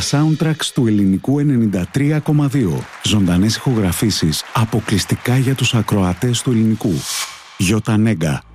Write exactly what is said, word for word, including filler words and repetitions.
soundtracks του ελληνικού ενενήντα τρία κόμμα δύο. Ζωντανές ηχογραφήσεις αποκλειστικά για τους ακροατές του ελληνικού. Γιώτα Νέγκα.